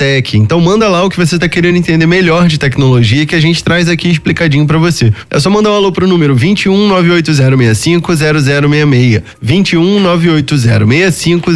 Tech. Então manda lá o que você está querendo entender melhor de tecnologia que a gente traz aqui explicadinho para você. É só mandar um alô pro número 21 98065 0066. 21 98065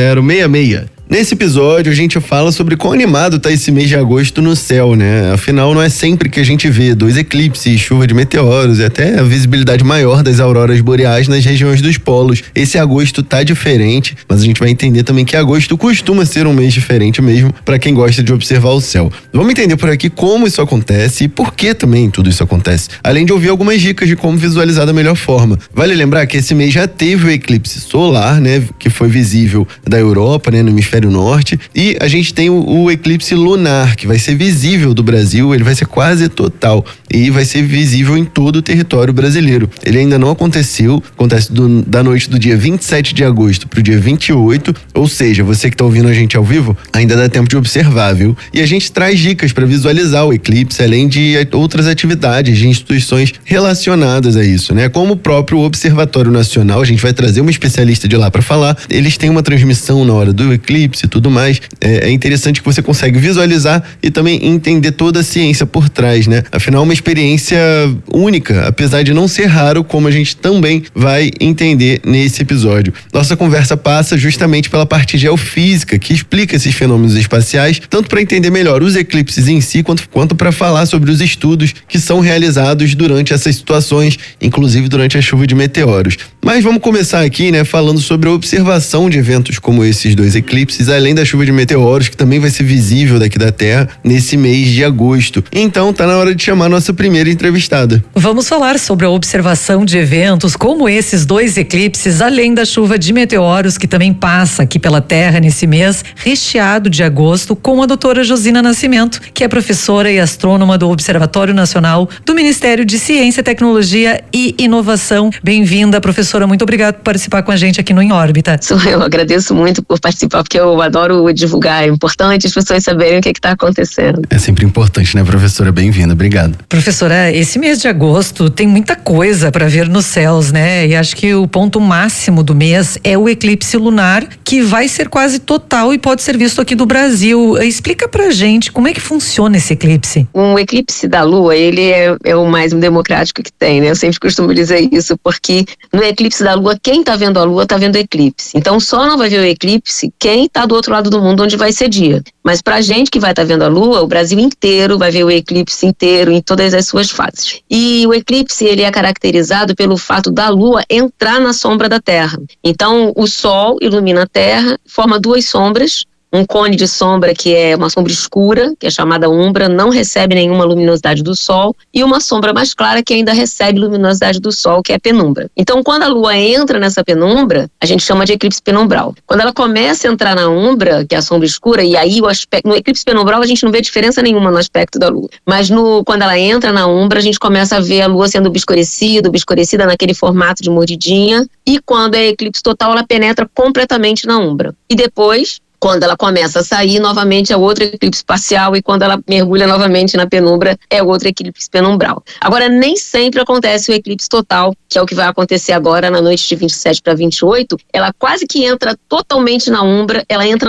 0066. Nesse episódio, a gente fala sobre quão animado tá esse mês de agosto no céu, né? Afinal, não é sempre que a gente vê 2 eclipses, chuva de meteoros e até a visibilidade maior das auroras boreais nas regiões dos polos. Esse agosto tá diferente, mas a gente vai entender também que agosto costuma ser um mês diferente mesmo para quem gosta de observar o céu. Vamos entender por aqui como isso acontece e por que também tudo isso acontece, além de ouvir algumas dicas de como visualizar da melhor forma. Vale lembrar que esse mês já teve o eclipse solar, né? Que foi visível da Europa, né? No hemisfério norte, e a gente tem o eclipse lunar, que vai ser visível do Brasil, ele vai ser quase total e vai ser visível em todo o território brasileiro. Ele ainda não aconteceu, acontece da noite do dia 27 de agosto pro dia 28, ou seja, você que tá ouvindo a gente ao vivo, ainda dá tempo de observar, viu? E a gente traz dicas para visualizar o eclipse, além de outras atividades de instituições relacionadas a isso, né? Como o próprio Observatório Nacional, a gente vai trazer uma especialista de lá para falar, eles têm uma transmissão na hora do eclipse e tudo mais. É interessante que você consegue visualizar e também entender toda a ciência por trás, né? Afinal, é uma experiência única, apesar de não ser raro, como a gente também vai entender nesse episódio. Nossa conversa passa justamente pela parte geofísica, que explica esses fenômenos espaciais, tanto para entender melhor os eclipses em si, quanto para falar sobre os estudos que são realizados durante essas situações, inclusive durante a chuva de meteoros. Mas vamos começar aqui, né, falando sobre a observação de eventos como esses 2 eclipses, além da chuva de meteoros, que também vai ser visível daqui da Terra nesse mês de agosto. Então, tá na hora de chamar a nossa primeira entrevistada. Vamos falar sobre a observação de eventos como esses 2 eclipses, além da chuva de meteoros que também passa aqui pela Terra nesse mês recheado de agosto, com a doutora Josina Nascimento, que é professora e astrônoma do Observatório Nacional do Ministério de Ciência, Tecnologia e Inovação. Bem-vinda, professora. Muito obrigada por participar com a gente aqui no Em Órbita. Eu agradeço muito por participar, porque eu adoro divulgar. É importante as pessoas saberem o que está acontecendo. É sempre importante, né, professora? Bem-vinda, obrigado. Professora, esse mês de agosto tem muita coisa para ver nos céus, né? E acho que o ponto máximo do mês é o eclipse lunar, que vai ser quase total e pode ser visto aqui do Brasil. Explica pra gente como é que funciona esse eclipse. Um eclipse da Lua, ele é o mais democrático que tem, né? Eu sempre costumo dizer isso, porque no eclipse da Lua, quem tá vendo a Lua tá vendo o eclipse. Então só não vai ver o eclipse quem tá do outro lado do mundo, onde vai ser dia. Mas pra gente que vai estar vendo a Lua, o Brasil inteiro vai ver o eclipse inteiro em todas as suas fases. E o eclipse, ele é caracterizado pelo fato da Lua entrar na sombra da Terra. Então o Sol ilumina a Terra, forma 2 sombras. Um cone de sombra que é uma sombra escura, que é chamada umbra, não recebe nenhuma luminosidade do Sol, e uma sombra mais clara que ainda recebe luminosidade do Sol, que é a penumbra. Então, quando a Lua entra nessa penumbra, a gente chama de eclipse penumbral. Quando ela começa a entrar na umbra, que é a sombra escura, e aí no eclipse penumbral a gente não vê diferença nenhuma no aspecto da Lua. Mas quando ela entra na umbra, a gente começa a ver a Lua sendo obscurecida naquele formato de mordidinha, e quando é eclipse total, ela penetra completamente na umbra. E depois, quando ela começa a sair, novamente é outro eclipse parcial, e quando ela mergulha novamente na penumbra, é outro eclipse penumbral. Agora, nem sempre acontece o eclipse total, que é o que vai acontecer agora na noite de 27 para 28. Ela quase que entra totalmente na umbra, ela entra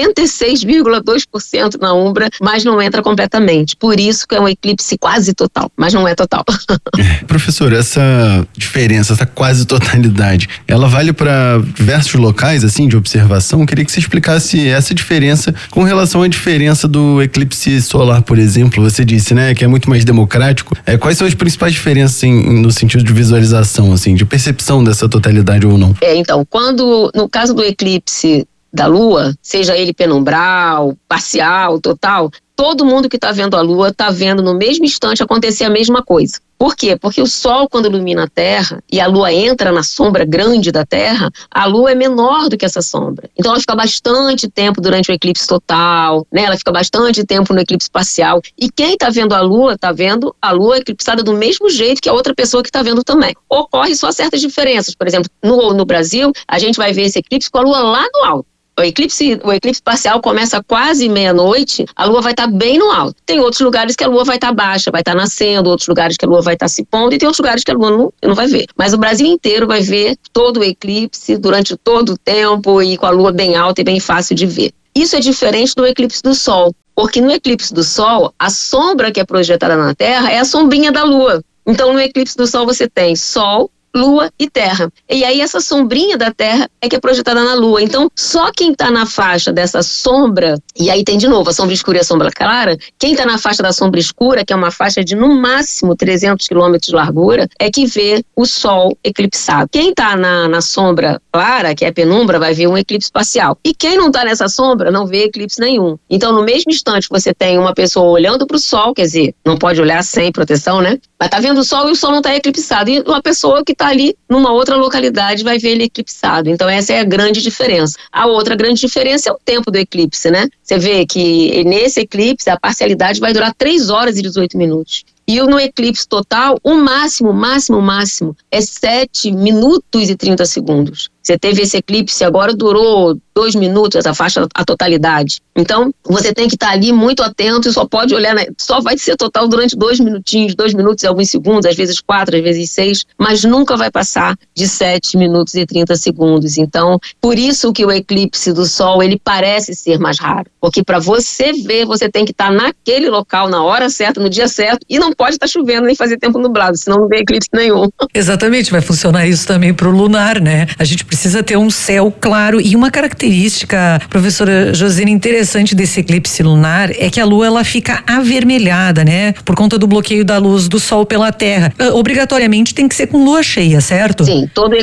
96,2% na umbra, mas não entra completamente. Por isso que é um eclipse quase total, mas não é total. Professor, essa diferença, essa quase totalidade, ela vale para diversos locais, assim, de observação? Eu queria que você explicasse essa diferença com relação à diferença do eclipse solar, por exemplo. Você disse, né, que é muito mais democrático. Quais são as principais diferenças no sentido de visualização, assim, de percepção dessa totalidade ou não? Então, no caso do eclipse da Lua, seja ele penumbral, parcial, total, todo mundo que está vendo a Lua está vendo no mesmo instante acontecer a mesma coisa. Por quê? Porque o Sol, quando ilumina a Terra e a Lua entra na sombra grande da Terra, a Lua é menor do que essa sombra. Então ela fica bastante tempo durante o eclipse total, né? Ela fica bastante tempo no eclipse parcial. E quem está vendo a Lua, está vendo a Lua eclipsada do mesmo jeito que a outra pessoa que está vendo também. Ocorre só certas diferenças. Por exemplo, no Brasil, a gente vai ver esse eclipse com a Lua lá no alto. O eclipse parcial começa quase meia-noite, a Lua vai estar bem no alto. Tem outros lugares que a Lua vai estar baixa, vai estar nascendo, outros lugares que a Lua vai estar se pondo, e tem outros lugares que a Lua não vai ver. Mas o Brasil inteiro vai ver todo o eclipse durante todo o tempo, e com a Lua bem alta e bem fácil de ver. Isso é diferente do eclipse do Sol. Porque no eclipse do Sol, a sombra que é projetada na Terra é a sombrinha da Lua. Então, no eclipse do Sol, você tem Sol, Lua e Terra. E aí essa sombrinha da Terra é que é projetada na Lua. Então, só quem está na faixa dessa sombra, e aí tem de novo a sombra escura e a sombra clara, quem está na faixa da sombra escura, que é uma faixa de no máximo 300 quilômetros de largura, é que vê o Sol eclipsado. Quem está na sombra clara, que é a penumbra, vai ver um eclipse parcial. E quem não está nessa sombra não vê eclipse nenhum. Então, no mesmo instante que você tem uma pessoa olhando para o Sol, quer dizer, não pode olhar sem proteção, né? Mas está vendo o Sol e o Sol não está eclipsado. E uma pessoa que está ali numa outra localidade vai ver ele eclipsado. Então essa é a grande diferença. A outra grande diferença é o tempo do eclipse, né? Você vê que nesse eclipse a parcialidade vai durar 3 horas e 18 minutos. E no eclipse total, o máximo é 7 minutos e 30 segundos. Você teve esse eclipse, agora durou 2 minutos, essa faixa, a totalidade. Então, você tem que estar ali muito atento e só pode olhar, só vai ser total durante 2 minutinhos, 2 minutos e alguns segundos, às vezes 4, às vezes 6, mas nunca vai passar de 7 minutos e 30 segundos. Então, por isso que o eclipse do Sol, ele parece ser mais raro. Porque para você ver, você tem que estar naquele local, na hora certa, no dia certo, e não pode estar chovendo nem fazer tempo nublado, senão não vê eclipse nenhum. Exatamente, vai funcionar isso também para o lunar, né? A gente precisa ter um céu claro e uma característica, professora Josina, interessante desse eclipse lunar é que a Lua ela fica avermelhada, né? Por conta do bloqueio da luz do Sol pela Terra. Obrigatoriamente tem que ser com lua cheia, certo? Sim, todo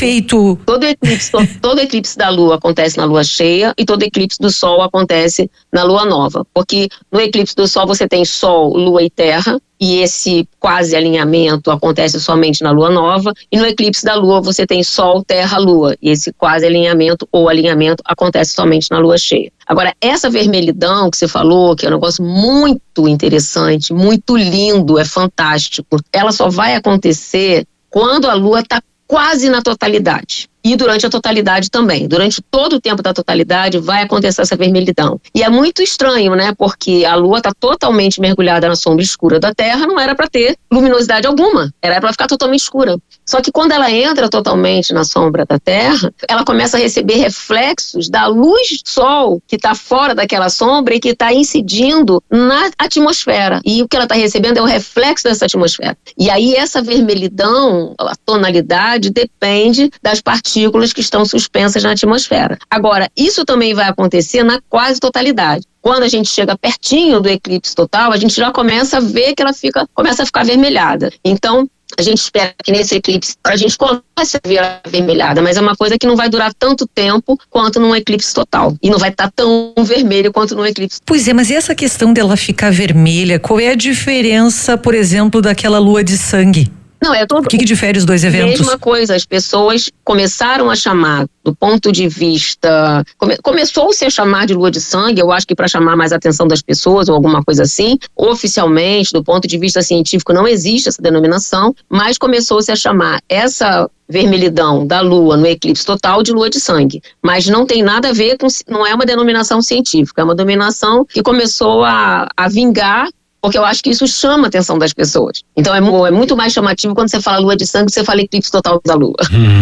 eclipse da Lua acontece na lua cheia e todo eclipse do Sol acontece na lua nova. Porque no eclipse do Sol você tem Sol, Lua e Terra. E esse quase alinhamento acontece somente na lua nova, e no eclipse da lua você tem Sol, Terra, Lua, e esse quase alinhamento ou alinhamento acontece somente na lua cheia. Agora, essa vermelhidão que você falou, que é um negócio muito interessante, muito lindo, é fantástico, ela só vai acontecer quando a lua está quase na totalidade. E durante a totalidade também. Durante todo o tempo da totalidade vai acontecer essa vermelhidão. E é muito estranho, né? Porque a Lua está totalmente mergulhada na sombra escura da Terra, não era para ter luminosidade alguma. Era para ficar totalmente escura. Só que quando ela entra totalmente na sombra da Terra, ela começa a receber reflexos da luz do Sol que está fora daquela sombra e que está incidindo na atmosfera. E o que ela está recebendo é o reflexo dessa atmosfera. E aí essa vermelhidão, a tonalidade, depende das partículas que estão suspensas na atmosfera. Agora, isso também vai acontecer na quase totalidade. Quando a gente chega pertinho do eclipse total, a gente já começa a ver que ela começa a ficar avermelhada. Então, a gente espera que nesse eclipse a gente comece a ver ela avermelhada, mas é uma coisa que não vai durar tanto tempo quanto num eclipse total. E não vai estar tão vermelho quanto num eclipse. Pois é, mas e essa questão dela ficar vermelha? Qual é a diferença, por exemplo, daquela lua de sangue? Não, O que difere os dois eventos? Mesma coisa, as pessoas começaram a chamar, do ponto de vista... Começou-se a chamar de lua de sangue, eu acho que para chamar mais a atenção das pessoas ou alguma coisa assim. Oficialmente, do ponto de vista científico, não existe essa denominação, mas começou-se a chamar essa vermelhidão da lua no eclipse total de lua de sangue. Mas não tem nada a ver com... Não é uma denominação científica, é uma denominação que começou a vingar, porque eu acho que isso chama a atenção das pessoas. Então é muito mais chamativo quando você fala lua de sangue, você fala eclipse total da lua.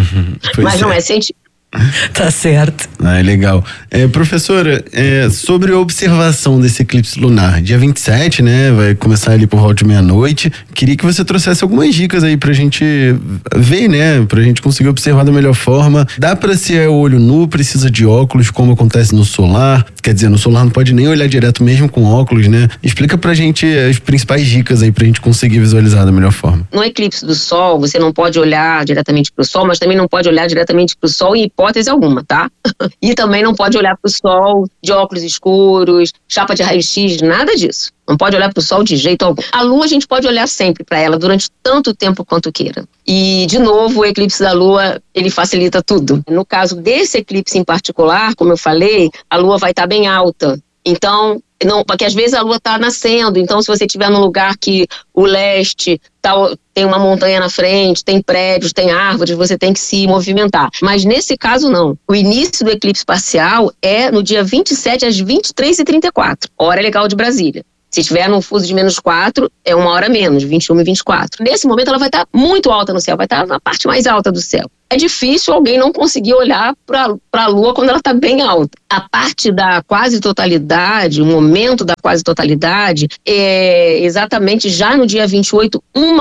Mas não é científico. Tá certo. Ah, é legal. Professora, sobre a observação desse eclipse lunar, dia 27, né, vai começar ali por volta de meia-noite, queria que você trouxesse algumas dicas aí pra gente ver, né, pra gente conseguir observar da melhor forma. Dá pra ser olho nu, precisa de óculos, como acontece no solar? Quer dizer, no solar não pode nem olhar direto mesmo com óculos, né? Explica pra gente as principais dicas aí pra gente conseguir visualizar da melhor forma. No eclipse do Sol, você não pode olhar diretamente pro Sol, mas também não pode olhar diretamente pro Sol em hipótese alguma, tá? E também não pode olhar pro Sol de óculos escuros, chapa de raio-x, nada disso. Não pode olhar para o Sol de jeito algum. A Lua a gente pode olhar sempre para ela durante tanto tempo quanto queira. E, de novo, o eclipse da Lua, ele facilita tudo. No caso desse eclipse em particular, como eu falei, a Lua vai estar bem alta. Então, porque às vezes a Lua está nascendo, então se você estiver num lugar que o leste tem uma montanha na frente, tem prédios, tem árvores, você tem que se movimentar. Mas nesse caso não. O início do eclipse parcial é no dia 27 às 23h34, hora legal de Brasília. Se estiver num fuso de -4, é 1 hora menos, 21h24. Nesse momento ela vai estar muito alta no céu, vai estar na parte mais alta do céu. É difícil alguém não conseguir olhar para a Lua quando ela está bem alta. A parte da quase totalidade, o momento da quase totalidade, exatamente já no dia 28,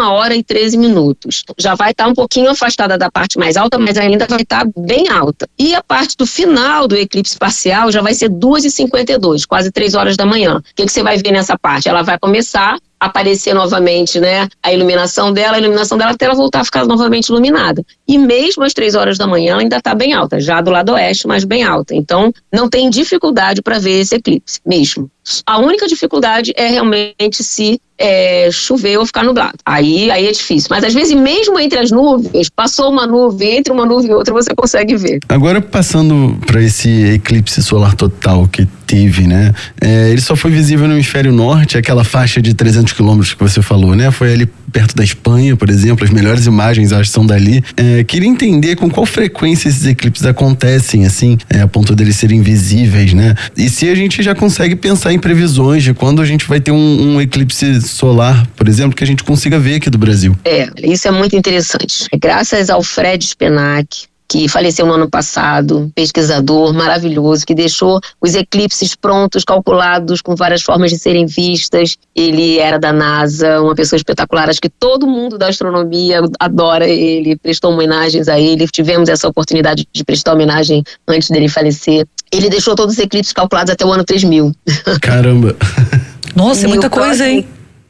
1h13. Já vai estar um pouquinho afastada da parte mais alta, mas ainda vai estar bem alta. E a parte do final do eclipse parcial já vai ser 2h52, quase 3 horas da manhã. O que você vai ver nessa parte? Ela vai começar a aparecer novamente, né, a iluminação dela até ela voltar a ficar novamente iluminada. E mesmo às 3 horas da manhã ela ainda está bem alta, já do lado oeste, mas bem alta. Então não tem dificuldade para ver esse eclipse mesmo. A única dificuldade é realmente se chover ou ficar nublado. Aí é difícil. Mas às vezes mesmo entre as nuvens, passou uma nuvem, entre uma nuvem e outra você consegue ver. Agora passando para esse eclipse solar total que teve, né? Ele só foi visível no hemisfério norte, aquela faixa de 300 quilômetros que você falou, né? Foi ali perto da Espanha, por exemplo, as melhores imagens acho que são dali. Queria entender com qual frequência esses eclipses acontecem, assim, a ponto deles serem visíveis, né? E se a gente já consegue pensar em previsões de quando a gente vai ter um eclipse solar, por exemplo, que a gente consiga ver aqui do Brasil. Isso é muito interessante. Graças ao Fred Spenak, que faleceu no ano passado, pesquisador maravilhoso, que deixou os eclipses prontos, calculados, com várias formas de serem vistas. Ele era da NASA, uma pessoa espetacular, acho que todo mundo da astronomia adora ele, prestou homenagens a ele, tivemos essa oportunidade de prestar homenagem antes dele falecer. Ele deixou todos os eclipses calculados até o ano 3000. Caramba! Nossa, é muita coisa, hein?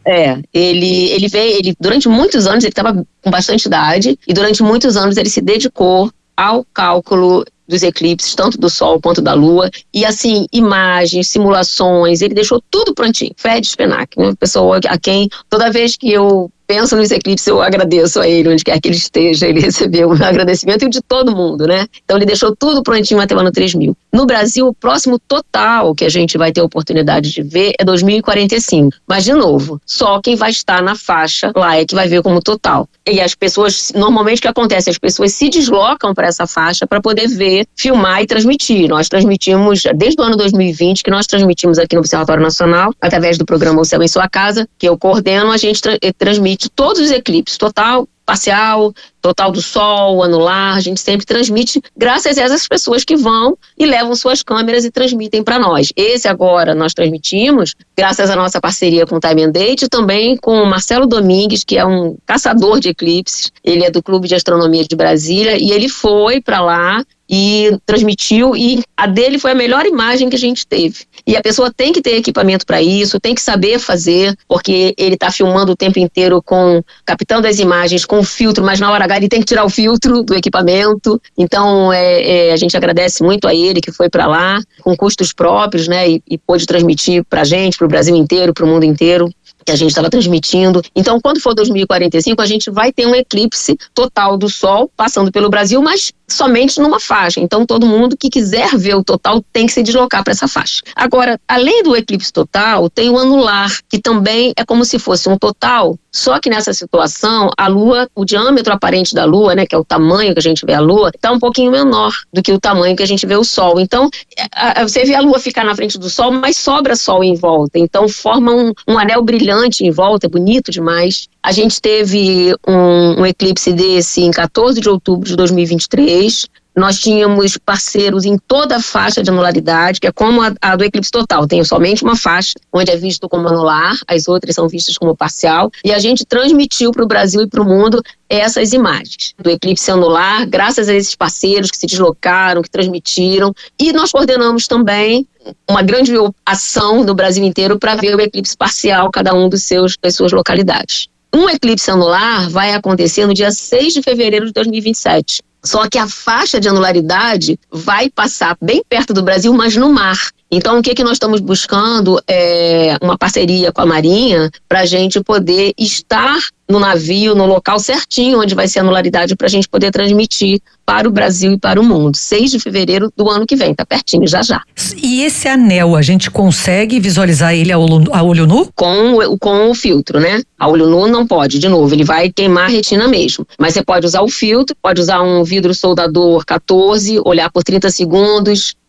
Ele veio, durante muitos anos, ele estava com bastante idade, e durante muitos anos ele se dedicou ao cálculo dos eclipses, tanto do Sol quanto da Lua, e assim, imagens, simulações, ele deixou tudo prontinho. Fred Spenak, uma pessoa a quem, toda vez que eu penso nos eclipses, eu agradeço a ele, onde quer que ele esteja, ele recebeu um agradecimento, e o de todo mundo, né? Então ele deixou tudo prontinho até o ano 3000. No Brasil, o próximo total que a gente vai ter a oportunidade de ver é 2045. Mas, de novo, só quem vai estar na faixa lá é que vai ver como total. E as pessoas, normalmente o que acontece? As pessoas se deslocam para essa faixa para poder ver, filmar e transmitir. Nós transmitimos, desde o ano 2020, que nós transmitimos aqui no Observatório Nacional, através do programa O Céu em Sua Casa, que eu coordeno, a gente transmite todos os eclipses, total, parcial, total do Sol, anular, a gente sempre transmite graças a essas pessoas que vão e levam suas câmeras e transmitem para nós. Esse agora nós transmitimos graças à nossa parceria com o Time and Date e também com o Marcelo Domingues, que é um caçador de eclipses, ele é do Clube de Astronomia de Brasília e ele foi para lá e transmitiu, e a dele foi a melhor imagem que a gente teve. E a pessoa tem que ter equipamento para isso, tem que saber fazer, porque ele está filmando o tempo inteiro captando as imagens com filtro, mas na hora H ele tem que tirar o filtro do equipamento. Então a gente agradece muito a ele que foi para lá com custos próprios, né, e pôde transmitir para a gente, para o Brasil inteiro, para o mundo inteiro, que a gente estava transmitindo. Então, quando for 2045, a gente vai ter um eclipse total do Sol passando pelo Brasil, mas somente numa faixa. Então, todo mundo que quiser ver o total tem que se deslocar para essa faixa. Agora, além do eclipse total, tem o anular, que também é como se fosse um total, só que nessa situação, a Lua, o diâmetro aparente da Lua, né, que é o tamanho que a gente vê a Lua, está um pouquinho menor do que o tamanho que a gente vê o Sol. Então, você vê a Lua ficar na frente do Sol, mas sobra Sol em volta. Então, forma um anel brilhante em volta, é bonito demais. A gente teve um eclipse desse em 14 de outubro de 2023. Nós tínhamos parceiros em toda a faixa de anularidade, que é como a do eclipse total. Tem somente uma faixa, onde é visto como anular, as outras são vistas como parcial. E a gente transmitiu para o Brasil e para o mundo essas imagens do eclipse anular, graças a esses parceiros que se deslocaram, que transmitiram. E nós coordenamos também uma grande ação no Brasil inteiro para ver o eclipse parcial, cada um das suas localidades. Um eclipse anular vai acontecer no dia 6 de fevereiro de 2027. Só que a faixa de anularidade vai passar bem perto do Brasil, mas no mar. Então, o que nós estamos buscando é uma parceria com a Marinha para a gente poder estar no navio, no local certinho onde vai ser a anularidade, para a gente poder transmitir para o Brasil e para o mundo. 6 de fevereiro do ano que vem, tá pertinho, já. E esse anel, a gente consegue visualizar ele a olho nu? Com o filtro, né? A olho nu não pode, de novo, ele vai queimar a retina mesmo. Mas você pode usar o filtro, pode usar um vidro soldador 14, olhar por 30 segundos,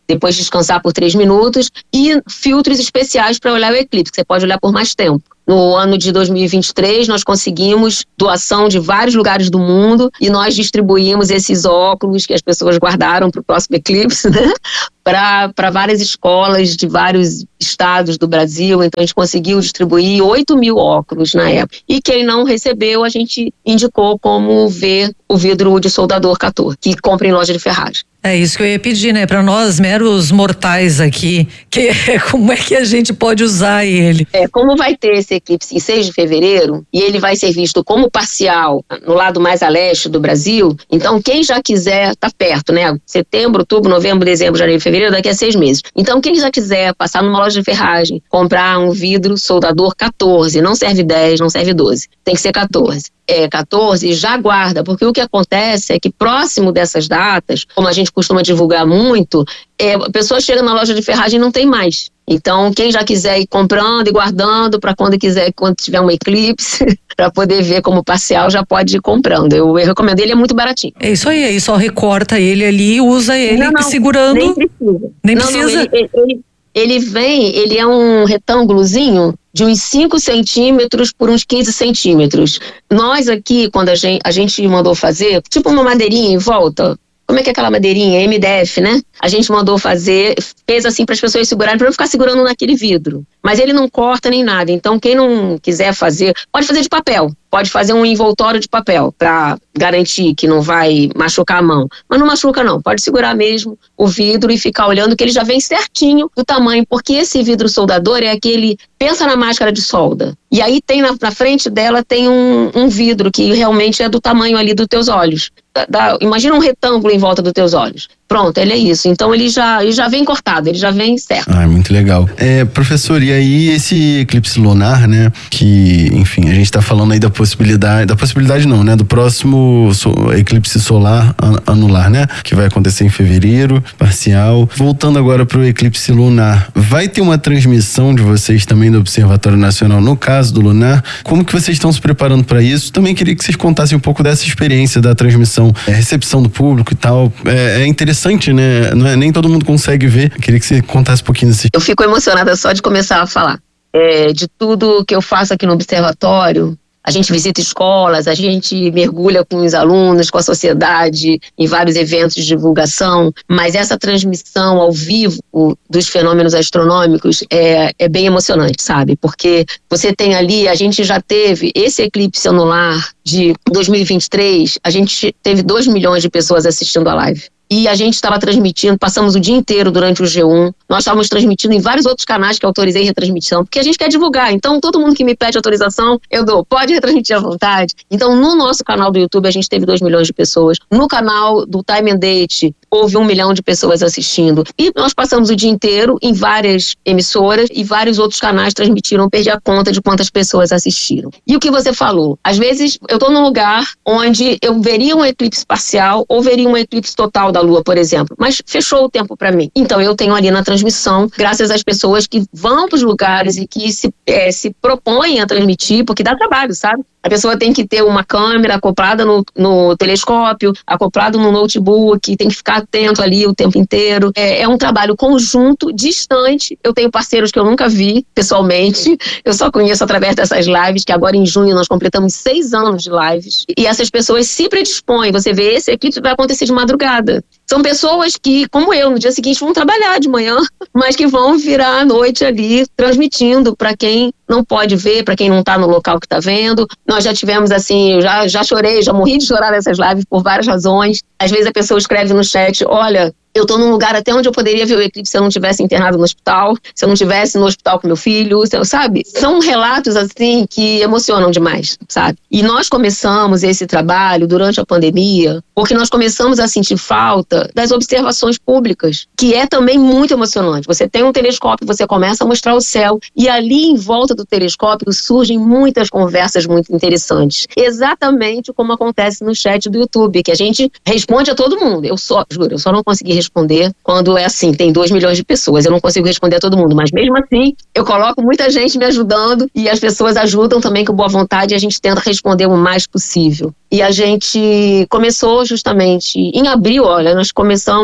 depois descansar por 3 minutos, e filtros especiais para olhar o eclipse, que você pode olhar por mais tempo. No ano de 2023, nós conseguimos doação de vários lugares do mundo e nós distribuímos esses óculos que as pessoas guardaram para o próximo eclipse, né? Para várias escolas de vários estados do Brasil. Então, a gente conseguiu distribuir 8 mil óculos na época. E quem não recebeu, a gente indicou como ver o vidro de soldador 14, que compra em loja de ferragem. É isso que eu ia pedir, né? Para nós, meros mortais aqui, como é que a gente pode usar ele? Como vai ter esse eclipse em 6 de fevereiro, e ele vai ser visto como parcial no lado mais a leste do Brasil, então quem já quiser, tá perto, né? Setembro, outubro, novembro, dezembro, janeiro, fevereiro, daqui a 6 meses. Então quem já quiser passar numa loja de ferragem, comprar um vidro soldador 14, não serve 10, não serve 12, tem que ser 14. 14 já guarda, porque o que acontece é que próximo dessas datas, como a gente costuma divulgar muito, a pessoa chega na loja de ferragem e não tem mais. Então, quem já quiser ir comprando e guardando para quando tiver um eclipse, para poder ver como parcial, já pode ir comprando. Eu recomendo, ele é muito baratinho. É isso aí só recorta ele ali e usa ele segurando. Nem precisa. Nem precisa? Ele é um retângulozinho de uns 5 centímetros por uns 15 centímetros. Nós aqui, quando a gente mandou fazer, tipo uma madeirinha em volta. Como é que é aquela madeirinha? MDF, né? A gente mandou fazer, fez assim para as pessoas segurarem, para não ficar segurando naquele vidro. Mas ele não corta nem nada. Então, quem não quiser fazer, pode fazer de papel. Pode fazer um envoltório de papel para garantir que não vai machucar a mão. Mas não machuca não, pode segurar mesmo o vidro e ficar olhando que ele já vem certinho do tamanho, porque esse vidro soldador é aquele, pensa na máscara de solda. E aí tem na frente dela tem um vidro que realmente é do tamanho ali dos teus olhos. Imagina um retângulo em volta dos teus olhos. Pronto, ele é isso. Então ele já vem cortado, ele já vem certo. Muito legal. Professor, e aí esse eclipse lunar, né? Que, enfim, a gente tá falando aí da possibilidade não, né? Do próximo eclipse solar anular, né? Que vai acontecer em fevereiro, parcial. Voltando agora pro eclipse lunar, vai ter uma transmissão de vocês também do Observatório Nacional no caso do lunar? Como que vocês estão se preparando para isso? Também queria que vocês contassem um pouco dessa experiência da transmissão, recepção do público e tal. É interessante, né? Nem todo mundo consegue ver. Queria que você contasse um pouquinho desse. Eu fico emocionada só de começar a falar. De tudo que eu faço aqui no Observatório, a gente visita escolas, a gente mergulha com os alunos, com a sociedade, em vários eventos de divulgação, mas essa transmissão ao vivo dos fenômenos astronômicos é bem emocionante, sabe? Porque você tem ali, a gente já teve esse eclipse anular de 2023, a gente teve 2 milhões de pessoas assistindo a live. E a gente estava transmitindo, passamos o dia inteiro durante o G1, nós estávamos transmitindo em vários outros canais que autorizei retransmissão, porque a gente quer divulgar, então todo mundo que me pede autorização, eu dou, pode retransmitir à vontade. Então no nosso canal do YouTube a gente teve 2 milhões de pessoas, no canal do Time and Date houve 1 milhão de pessoas assistindo, e nós passamos o dia inteiro em várias emissoras e vários outros canais transmitiram, perdi a conta de quantas pessoas assistiram. E o que você falou, às vezes eu estou num lugar onde eu veria um eclipse parcial ou veria um eclipse total da Lua, por exemplo, mas fechou o tempo para mim. Então eu tenho ali na transmissão, graças às pessoas que vão para os lugares e que se propõem a transmitir, porque dá trabalho, sabe? A pessoa tem que ter uma câmera acoplada no telescópio, acoplado no notebook, tem que ficar atento ali o tempo inteiro. É um trabalho conjunto, distante. Eu tenho parceiros que eu nunca vi pessoalmente, eu só conheço através dessas lives, que agora em junho nós completamos 6 anos de lives. E essas pessoas se predispõem, você vê, esse eclipse vai acontecer de madrugada. São pessoas que, como eu, no dia seguinte vão trabalhar de manhã, mas que vão virar à noite ali, transmitindo para quem não pode ver, para quem não está no local que está vendo. Nós já tivemos assim, eu já chorei, já morri de chorar nessas lives por várias razões. Às vezes a pessoa escreve no chat, olha, eu estou num lugar até onde eu poderia ver o eclipse se eu não tivesse internado no hospital, se eu não estivesse no hospital com meu filho, sabe? São relatos, assim, que emocionam demais, sabe? E nós começamos esse trabalho durante a pandemia, porque nós começamos a sentir falta das observações públicas, que é também muito emocionante. Você tem um telescópio, você começa a mostrar o céu, e ali em volta do telescópio surgem muitas conversas muito interessantes. Exatamente como acontece no chat do YouTube, que a gente responde a todo mundo. Eu só não consegui responder quando é assim, tem 2 milhões de pessoas, eu não consigo responder a todo mundo, mas mesmo assim, eu coloco muita gente me ajudando e as pessoas ajudam também com boa vontade e a gente tenta responder o mais possível. E a gente começou justamente em abril, olha, nós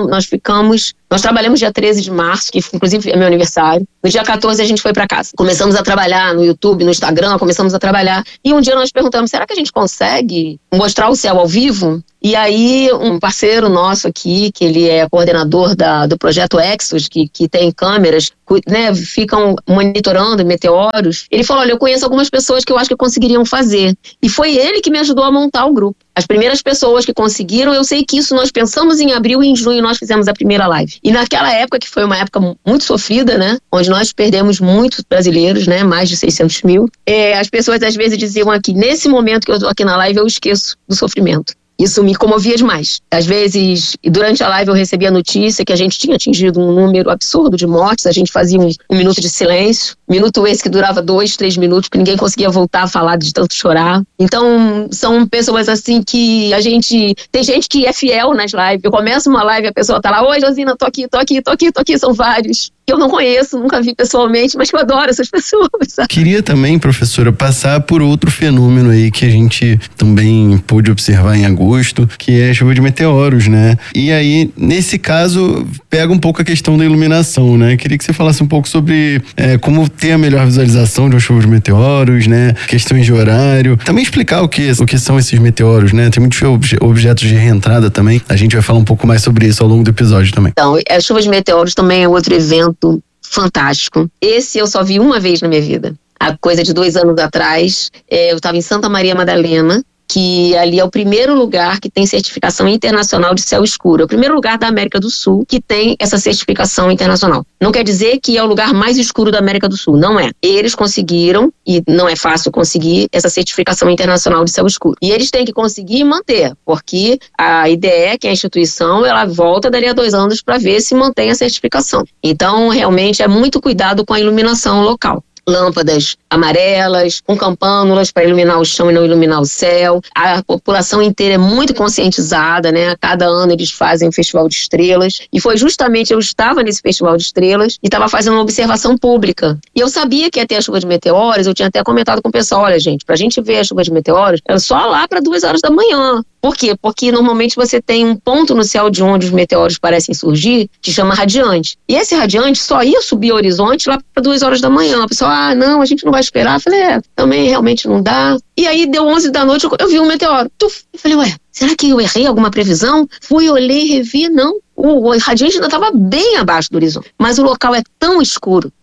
trabalhamos dia 13 de março, que inclusive é meu aniversário. No dia 14 a gente foi para casa. Começamos a trabalhar no YouTube, no Instagram, começamos a trabalhar. E um dia nós perguntamos, será que a gente consegue mostrar o céu ao vivo? E aí um parceiro nosso aqui, que ele é coordenador do projeto Exos, que tem câmeras, né, ficam monitorando meteoros, ele falou, olha, eu conheço algumas pessoas que eu acho que conseguiriam fazer. E foi ele que me ajudou a montar o grupo. As primeiras pessoas que conseguiram, eu sei que isso nós pensamos em abril e em junho nós fizemos a primeira live. E naquela época, que foi uma época muito sofrida, né, onde nós perdemos muitos brasileiros, né, mais de 600 mil, as pessoas às vezes diziam aqui, nesse momento que eu tô aqui na live, eu esqueço do sofrimento. Isso me comovia demais. Às vezes, durante a live eu recebia a notícia que a gente tinha atingido um número absurdo de mortes, a gente fazia um minuto de silêncio, minuto esse que durava 2, 3 minutos, porque ninguém conseguia voltar a falar de tanto chorar. Então, são pessoas assim que tem gente que é fiel nas lives. Eu começo uma live e a pessoa tá lá, oi Josina, tô aqui, são vários. Que eu não conheço, nunca vi pessoalmente, mas que eu adoro essas pessoas, sabe? Queria também, professora, passar por outro fenômeno aí que a gente também pôde observar em agosto, que é a chuva de meteoros, né? E aí, nesse caso, pega um pouco a questão da iluminação, né? Queria que você falasse um pouco sobre como ter a melhor visualização de uma chuva de meteoros, né? Questões de horário. Também explicar o que são esses meteoros, né? Tem muitos objetos de reentrada também. A gente vai falar um pouco mais sobre isso ao longo do episódio também. Então, a chuva de meteoros também é outro evento fantástico. Esse eu só vi uma vez na minha vida. Há coisa de 2 anos atrás, eu estava em Santa Maria Madalena, que ali é o primeiro lugar que tem certificação internacional de céu escuro. É o primeiro lugar da América do Sul que tem essa certificação internacional. Não quer dizer que é o lugar mais escuro da América do Sul, não é. Eles conseguiram, e não é fácil conseguir, essa certificação internacional de céu escuro. E eles têm que conseguir e manter, porque a IDE, que é a instituição, ela volta dali a 2 anos para ver se mantém a certificação. Então, realmente, é muito cuidado com a iluminação local. Lâmpadas amarelas, com campânulas para iluminar o chão e não iluminar o céu. A população inteira é muito conscientizada, né? A cada ano eles fazem um festival de estrelas. E foi justamente, eu estava nesse festival de estrelas e estava fazendo uma observação pública. E eu sabia que ia ter a chuva de meteoros, eu tinha até comentado com o pessoal, olha gente, pra gente ver a chuva de meteoros, é só lá para 2 horas da manhã. Por quê? Porque normalmente você tem um ponto no céu de onde os meteoros parecem surgir, que chama radiante. E esse radiante só ia subir ao horizonte lá para 2 horas da manhã. A pessoa, não, a gente não vai esperar. Eu falei, também realmente não dá. E aí deu 11 da noite, eu vi um meteoro. Tuf! Eu falei, será que eu errei alguma previsão? Fui, olhei, revi, não. O radiante ainda estava bem abaixo do horizonte. Mas o local é tão escuro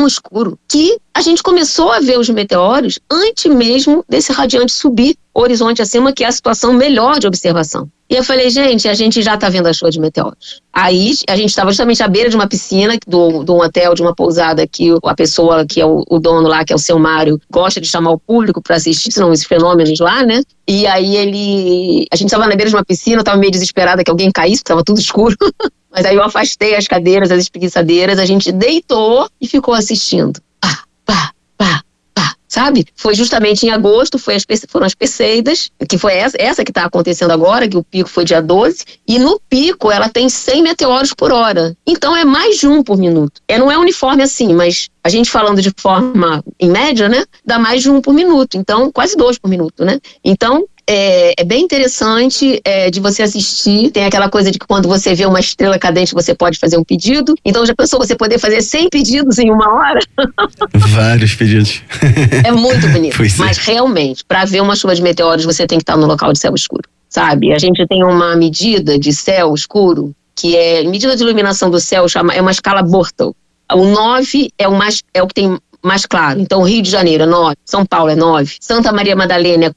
que a gente começou a ver os meteoros antes mesmo desse radiante subir o horizonte acima, que é a situação melhor de observação. E eu falei, gente, a gente já está vendo a chuva de meteoros. Aí a gente estava justamente à beira de uma piscina, de um hotel, de uma pousada, que a pessoa que é o dono lá, que é o seu Mário, gosta de chamar o público para assistir esses fenômenos lá, né? E aí a gente estava na beira de uma piscina, eu estava meio desesperada que alguém caísse, porque estava tudo escuro. Mas aí eu afastei as cadeiras, as espreguiçadeiras, a gente deitou e ficou assistindo. Pá, pá, pá, pá, sabe? Foi justamente em agosto, foram as Perseidas, que foi essa que está acontecendo agora, que o pico foi dia 12, e no pico ela tem 100 meteoros por hora. Então é mais de 1 por minuto. Não é uniforme assim, mas a gente falando de forma em média, né? Dá mais de 1 por minuto, então quase 2 por minuto, né? Então é bem interessante de você assistir. Tem aquela coisa de que quando você vê uma estrela cadente, você pode fazer um pedido. Então já pensou você poder fazer 100 pedidos em 1 hora? Vários pedidos. É muito bonito. Mas realmente, para ver uma chuva de meteoros, você tem que estar no local de céu escuro, sabe? A gente tem uma medida de céu escuro, que é medida de iluminação do céu, é uma escala Bortle. O 9 é o que tem mais claro. Então, Rio de Janeiro é 9, São Paulo é 9, Santa Maria Madalena é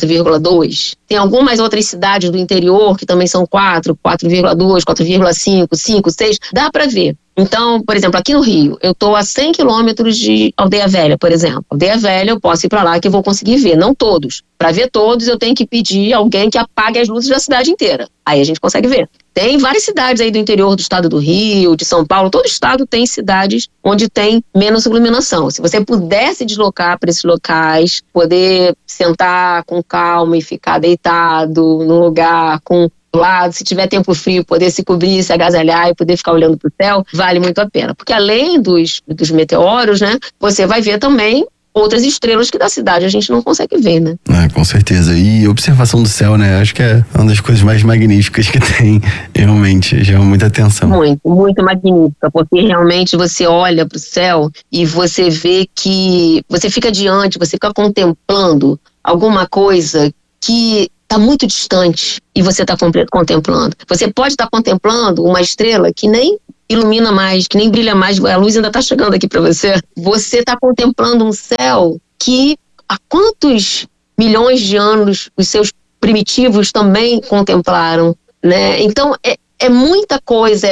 4,2. Tem algumas outras cidades do interior que também são 4, 4,2, 4,5, 5, 6. Dá para ver. Então, por exemplo, aqui no Rio, eu estou a 100 quilômetros de Aldeia Velha, por exemplo. Aldeia Velha, eu posso ir para lá que eu vou conseguir ver, não todos. Para ver todos, eu tenho que pedir alguém que apague as luzes da cidade inteira. Aí a gente consegue ver. Tem várias cidades aí do interior do estado do Rio, de São Paulo, todo estado tem cidades onde tem menos iluminação. Se você puder se deslocar para esses locais, poder sentar com calma e ficar deitado num lugar com lado, se tiver tempo frio, poder se cobrir, se agasalhar e poder ficar olhando para o céu, vale muito a pena. Porque além dos meteoros, né, você vai ver também outras estrelas que da cidade a gente não consegue ver, né? Com certeza. E observação do céu, né? Acho que é uma das coisas mais magníficas que tem, realmente, chama muita atenção. Muito, muito magnífica, porque realmente você olha para o céu e você vê que você fica você fica contemplando alguma coisa que está muito distante e você está contemplando. Você pode estar contemplando uma estrela que nem ilumina mais, que nem brilha mais, a luz ainda está chegando aqui para você. Você está contemplando um céu que há quantos milhões de anos os seus primitivos também contemplaram, né? Então é muita coisa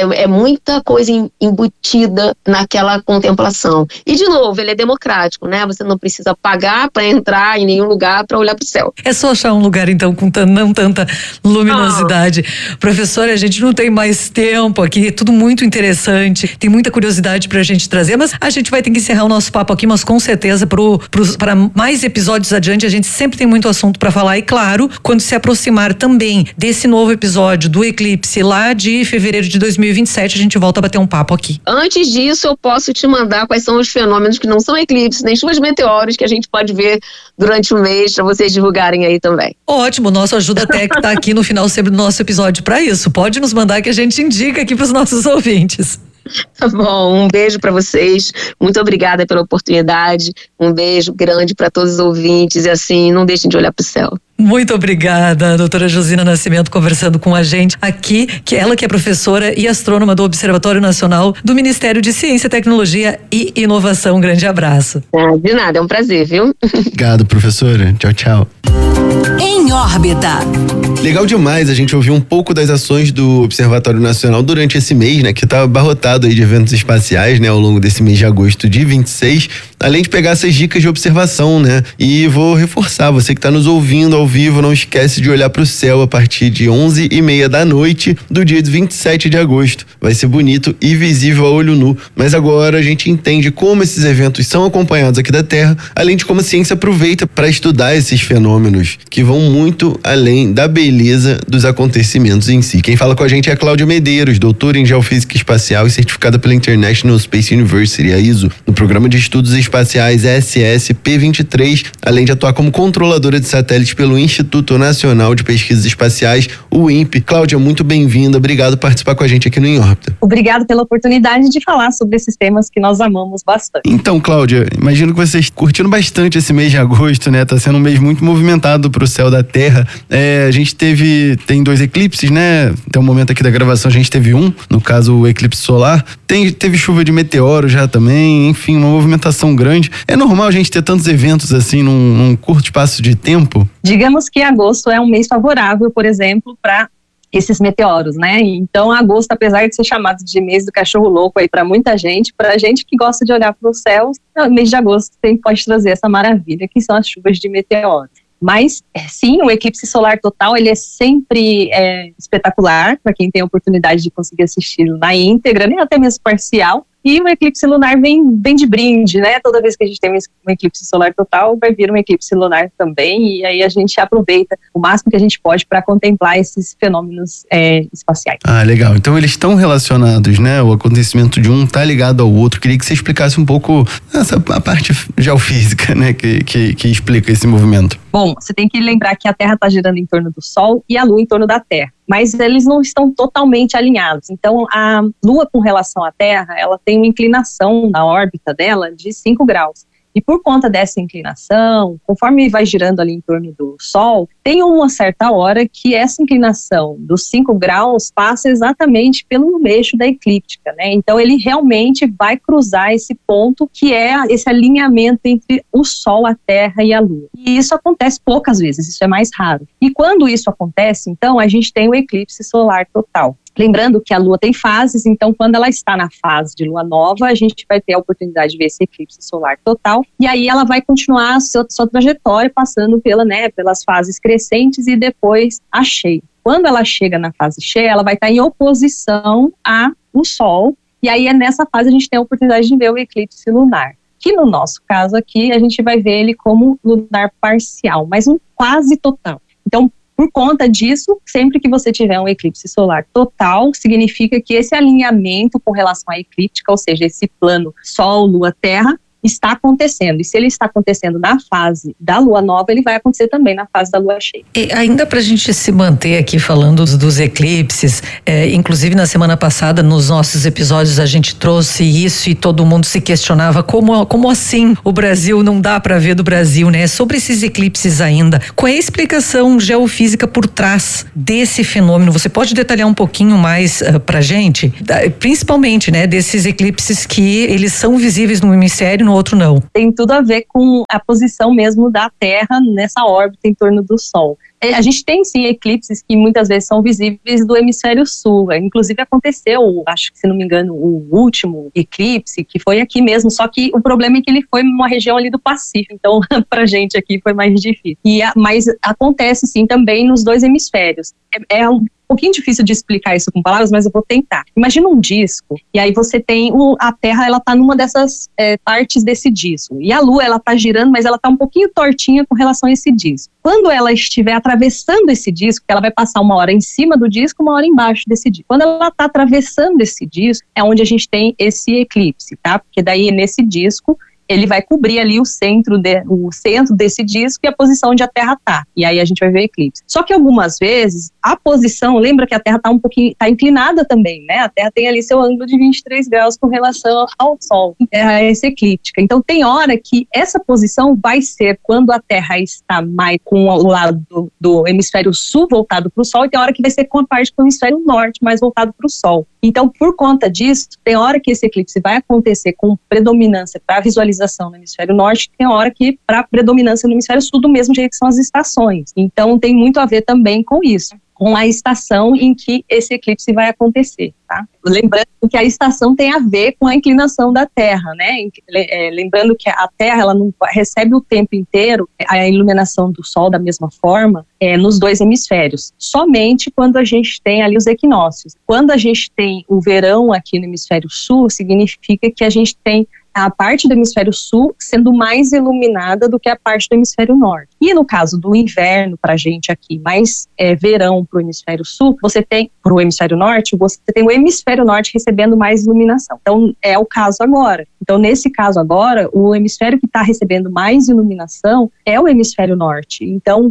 embutida naquela contemplação. E, de novo, ele é democrático, né? Você não precisa pagar para entrar em nenhum lugar para olhar para o céu. É só achar um lugar, então, com não tanta luminosidade. Professora, a gente não tem mais tempo aqui, é tudo muito interessante, tem muita curiosidade pra gente trazer, mas a gente vai ter que encerrar o nosso papo aqui, mas com certeza para mais episódios adiante, a gente sempre tem muito assunto para falar. E claro, quando se aproximar também desse novo episódio do eclipse lá de fevereiro de 2027, a gente volta a bater um papo aqui. Antes disso, eu posso te mandar quais são os fenômenos que não são eclipses, nem chuvas de meteoros, que a gente pode ver durante o mês, para vocês divulgarem aí também. Ótimo, nosso Ajuda Tech tá aqui no final sempre do nosso episódio para isso. Pode nos mandar que a gente indica aqui para os nossos ouvintes. Tá bom, um beijo para vocês, muito obrigada pela oportunidade, um beijo grande para todos os ouvintes e assim, não deixem de olhar para o céu. Muito obrigada, doutora Josina Nascimento, conversando com a gente aqui, que ela que é professora e astrônoma do Observatório Nacional do Ministério de Ciência, Tecnologia e Inovação. Um grande abraço. De nada, é um prazer, viu? Obrigado, professora. Tchau, tchau. Em órbita. Legal demais a gente ouvir um pouco das ações do Observatório Nacional durante esse mês, né? Que tá abarrotado aí de eventos espaciais, né? Ao longo desse mês de agosto de 26, além de pegar essas dicas de observação, né? E vou reforçar, você que tá nos ouvindo ao vivo, não esquece de olhar pro céu a partir de 11h30 da noite do dia 27 de agosto. Vai ser bonito e visível a olho nu. Mas agora a gente entende como esses eventos são acompanhados aqui da Terra, além de como a ciência aproveita para estudar esses fenômenos que vão muito além da beleza dos acontecimentos em si. Quem fala com a gente é a Cláudia Medeiros, doutora em Geofísica Espacial e certificada pela International Space University, a ISO, no Programa de Estudos Espaciais SSP-23, além de atuar como controladora de satélites pelo Instituto Nacional de Pesquisas Espaciais, o INPE. Cláudia, muito bem-vinda, obrigado por participar com a gente aqui no Em Órbita. Obrigado pela oportunidade de falar sobre esses temas que nós amamos bastante. Então, Cláudia, imagino que vocês curtiram bastante esse mês de agosto, né? Tá sendo um mês muito movimentado pro céu da Terra. A gente tem 2 eclipses, né? Até o momento aqui da gravação a gente teve um, no caso o eclipse solar. Teve chuva de meteoro já também, enfim, uma movimentação grande. É normal a gente ter tantos eventos assim num curto espaço de tempo? Digamos que agosto é um mês favorável, por exemplo, para esses meteoros, né? Então, agosto, apesar de ser chamado de mês do cachorro louco aí para muita gente, para gente que gosta de olhar para o céu, o mês de agosto pode trazer essa maravilha, que são as chuvas de meteoros. Mas, sim, o eclipse solar total, ele é sempre espetacular, para quem tem a oportunidade de conseguir assistir na íntegra, nem até mesmo parcial. E o eclipse lunar vem de brinde, né? Toda vez que a gente tem um eclipse solar total, vai vir um eclipse lunar também, e aí a gente aproveita o máximo que a gente pode para contemplar esses fenômenos espaciais. Ah, legal. Então eles estão relacionados, né? O acontecimento de um tá ligado ao outro. Queria que você explicasse um pouco a parte geofísica, né? Que explica esse movimento. Bom, você tem que lembrar que a Terra está girando em torno do Sol e a Lua em torno da Terra. Mas eles não estão totalmente alinhados. Então, a Lua, com relação à Terra, ela tem uma inclinação na órbita dela de 5 graus. E por conta dessa inclinação, conforme vai girando ali em torno do Sol, tem uma certa hora que essa inclinação dos 5 graus passa exatamente pelo eixo da eclíptica, né? Então ele realmente vai cruzar esse ponto que é esse alinhamento entre o Sol, a Terra e a Lua. E isso acontece poucas vezes, isso é mais raro. E quando isso acontece, então, a gente tem o eclipse solar total. Lembrando que a Lua tem fases, então quando ela está na fase de Lua nova, a gente vai ter a oportunidade de ver esse eclipse solar total, e aí ela vai continuar a sua trajetória passando pelas fases crescentes e depois a cheia. Quando ela chega na fase cheia, ela vai estar em oposição ao Sol, e aí é nessa fase a gente tem a oportunidade de ver o eclipse lunar. Que no nosso caso aqui, a gente vai ver ele como lunar parcial, mas um quase total. Então, por conta disso, sempre que você tiver um eclipse solar total, significa que esse alinhamento com relação à eclíptica, ou seja, esse plano Sol, Lua, Terra, está acontecendo. E se ele está acontecendo na fase da lua nova, ele vai acontecer também na fase da lua cheia. E ainda para a gente se manter aqui falando dos eclipses, inclusive na semana passada, nos nossos episódios, a gente trouxe isso e todo mundo se questionava como assim o Brasil não dá para ver do Brasil, né? Sobre esses eclipses ainda, qual é a explicação geofísica por trás desse fenômeno? Você pode detalhar um pouquinho mais pra gente? Principalmente, né, desses eclipses que eles são visíveis num hemisfério e no outro não. Tem tudo a ver com a posição mesmo da Terra nessa órbita em torno do Sol. A gente tem sim eclipses que muitas vezes são visíveis do hemisfério sul. Inclusive aconteceu, acho que se não me engano, o último eclipse que foi aqui mesmo, só que o problema é que ele foi numa região ali do Pacífico, então pra gente aqui foi mais difícil. Mas acontece sim também nos dois hemisférios. É um pouquinho difícil de explicar isso com palavras, mas eu vou tentar. Imagina um disco, e aí você tem a Terra, ela tá numa dessas partes desse disco, e a Lua, ela tá girando, mas ela tá um pouquinho tortinha com relação a esse disco. Quando ela estiver atravessando esse disco, ela vai passar uma hora em cima do disco, uma hora embaixo desse disco. Quando ela tá atravessando esse disco, é onde a gente tem esse eclipse, tá? Porque daí nesse disco, ele vai cobrir ali o centro desse disco e a posição onde a Terra está. E aí a gente vai ver o eclipse. Só que algumas vezes, a posição, lembra que a Terra tá inclinada também, né? A Terra tem ali seu ângulo de 23 graus com relação ao Sol. É essa eclíptica. Então tem hora que essa posição vai ser quando a Terra está mais com o lado do hemisfério sul voltado para o Sol, e tem hora que vai ser com a parte do hemisfério norte mais voltado para o Sol. Então, por conta disso, tem hora que esse eclipse vai acontecer com predominância para visualização no hemisfério norte, tem hora que para predominância no hemisfério sul, do mesmo jeito que são as estações. Então, tem muito a ver também com isso, com a estação em que esse eclipse vai acontecer, tá? Lembrando que a estação tem a ver com a inclinação da Terra, né? Lembrando que a Terra, ela não recebe o tempo inteiro a iluminação do Sol da mesma forma nos dois hemisférios, somente quando a gente tem ali os equinócios. Quando a gente tem o verão aqui no hemisfério sul, significa que a gente tem a parte do hemisfério sul sendo mais iluminada do que a parte do hemisfério norte. E no caso do inverno, pra gente aqui, mais verão pro hemisfério sul, você tem, pro hemisfério norte, você tem o hemisfério norte recebendo mais iluminação. Então, é o caso agora. Então, nesse caso agora, o hemisfério que está recebendo mais iluminação é o hemisfério norte. Então,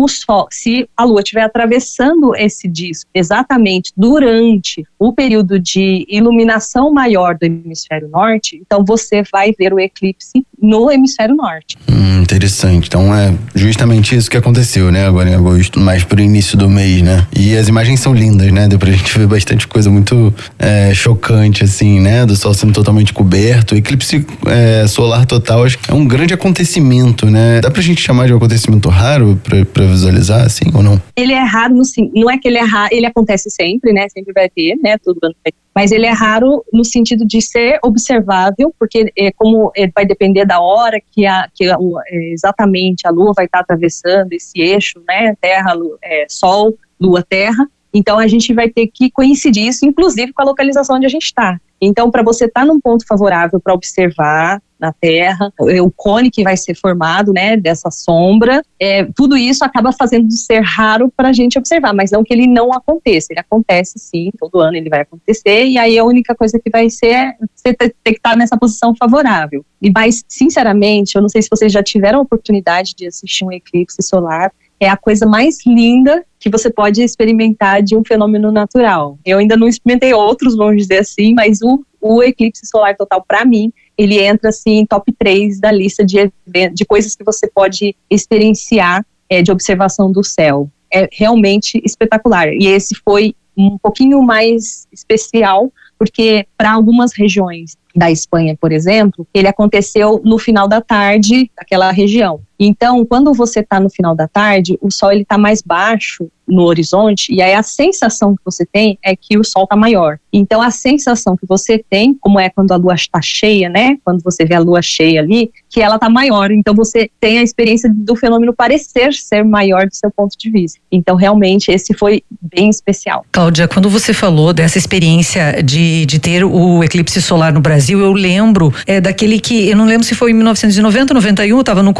se a Lua estiver atravessando esse disco exatamente durante o período de iluminação maior do hemisfério norte, então você vai ver o eclipse no hemisfério norte. Interessante. Então é justamente isso que aconteceu, né? Agora em agosto, mais pro início do mês, né? E as imagens são lindas, né? Deu pra gente ver bastante coisa muito chocante, assim, né? Do Sol sendo totalmente coberto. O eclipse solar total, acho que é um grande acontecimento, né? Dá pra gente chamar de um acontecimento raro pra visualizar, assim, ou não? Ele é raro, não é que ele é raro, ele acontece sempre, né? Sempre vai ter, né? Todo ano vai ter. Mas ele é raro no sentido de ser observável, porque como vai depender da hora que exatamente a Lua vai estar atravessando esse eixo, né, Terra, Sol, Lua, Terra. Então a gente vai ter que coincidir isso, inclusive com a localização onde a gente está. Então, para você estar num ponto favorável para observar na Terra, o cone que vai ser formado, né, dessa sombra, tudo isso acaba fazendo de ser raro para a gente observar, mas não que ele não aconteça. Ele acontece sim, todo ano ele vai acontecer, e aí a única coisa que vai ser é você ter que estar nessa posição favorável. Mas, sinceramente, eu não sei se vocês já tiveram a oportunidade de assistir um eclipse solar, é a coisa mais linda que você pode experimentar de um fenômeno natural. Eu ainda não experimentei outros, vamos dizer assim, mas o eclipse solar total, para mim, ele entra assim em top 3 da lista de coisas que você pode experienciar de observação do céu. É realmente espetacular. E esse foi um pouquinho mais especial, porque para algumas regiões da Espanha, por exemplo, ele aconteceu no final da tarde daquela região. Então, quando você está no final da tarde, o Sol está mais baixo no horizonte, e aí a sensação que você tem é que o Sol está maior. Então, a sensação que você tem, como é quando a Lua está cheia, né? Quando você vê a Lua cheia ali, que ela está maior. Então, você tem a experiência do fenômeno parecer ser maior do seu ponto de vista. Então, realmente, esse foi bem especial. Cláudia, quando você falou dessa experiência de ter o eclipse solar no Brasil, eu lembro daquele que, eu não lembro se foi em 1990, 91, eu estava no colégio,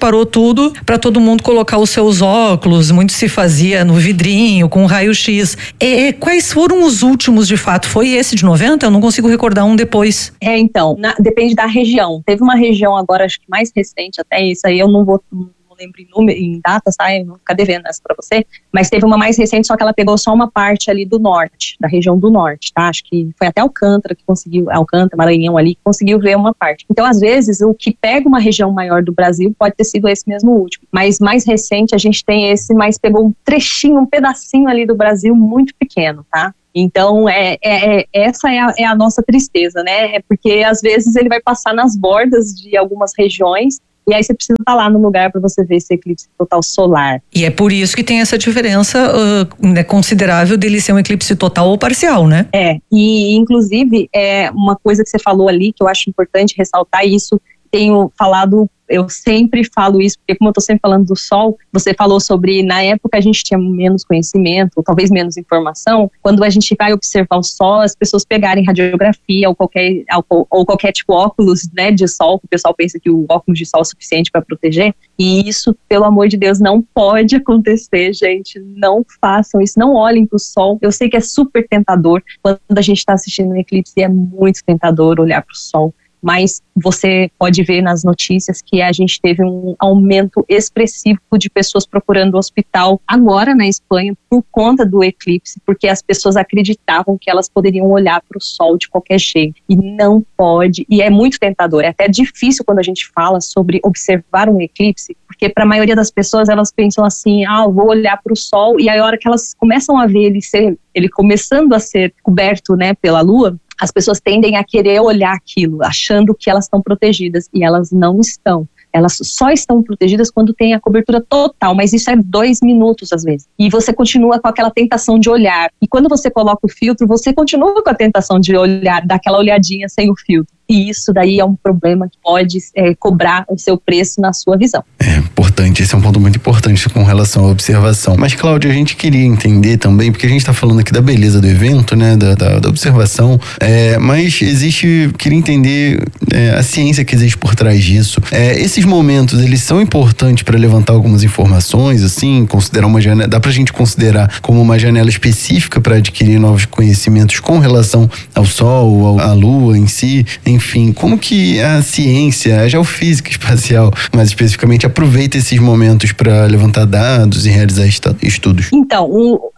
parou tudo para todo mundo colocar os seus óculos, muito se fazia no vidrinho, com raio-x. Quais foram os últimos, de fato? Foi esse de 90? Eu não consigo recordar um depois. Então, depende da região. Teve uma região agora, acho que mais recente, até isso aí eu não lembro em datas, tá? Eu vou ficar devendo essa pra você, mas teve uma mais recente, só que ela pegou só uma parte ali do norte, da região do norte, tá? Acho que foi até Alcântara, Maranhão ali, que conseguiu ver uma parte. Então, às vezes, o que pega uma região maior do Brasil pode ter sido esse mesmo último, mas mais recente a gente tem esse, mas pegou um trechinho, um pedacinho ali do Brasil muito pequeno, tá? Então, essa é a nossa tristeza, né? É porque, às vezes, ele vai passar nas bordas de algumas regiões. E aí você precisa estar lá no lugar para você ver esse eclipse total solar. E é por isso que tem essa diferença considerável dele ser um eclipse total ou parcial, né? E inclusive uma coisa que você falou ali, que eu acho importante ressaltar, isso tenho falado, eu sempre falo isso, porque como eu estou sempre falando do Sol, você falou sobre, na época a gente tinha menos conhecimento, ou talvez menos informação, quando a gente vai observar o Sol, as pessoas pegarem radiografia ou qualquer tipo óculos, né, de Sol, que o pessoal pensa que o óculos de Sol é suficiente para proteger, e isso, pelo amor de Deus, não pode acontecer, gente, não façam isso, não olhem para o Sol. Eu sei que é super tentador, quando a gente está assistindo um eclipse, é muito tentador olhar para o Sol, mas você pode ver nas notícias que a gente teve um aumento expressivo de pessoas procurando o hospital agora na Espanha por conta do eclipse, porque as pessoas acreditavam que elas poderiam olhar para o Sol de qualquer jeito, e não pode, e é muito tentador, é até difícil quando a gente fala sobre observar um eclipse, porque para a maioria das pessoas elas pensam assim, eu vou olhar para o Sol, e aí a hora que elas começam a ver ele começando a ser coberto, né, pela Lua, as pessoas tendem a querer olhar aquilo, achando que elas estão protegidas, e elas não estão. Elas só estão protegidas quando tem a cobertura total, mas isso é 2 minutos às vezes. E você continua com aquela tentação de olhar. E quando você coloca o filtro, você continua com a tentação de olhar, dar aquela olhadinha sem o filtro. E isso daí é um problema que pode cobrar o seu preço na sua visão. É importante, esse é um ponto muito importante com relação à observação. Mas, Cláudia, a gente queria entender também, porque a gente está falando aqui da beleza do evento, né, da observação, mas queria entender a ciência que existe por trás disso. Esses momentos, eles são importantes para levantar algumas informações, assim, considerar uma janela, dá pra gente considerar como uma janela específica para adquirir novos conhecimentos com relação ao Sol, à Lua em si. Enfim, como que a ciência, a geofísica espacial, mais especificamente, aproveita esses momentos para levantar dados e realizar estudos? Então,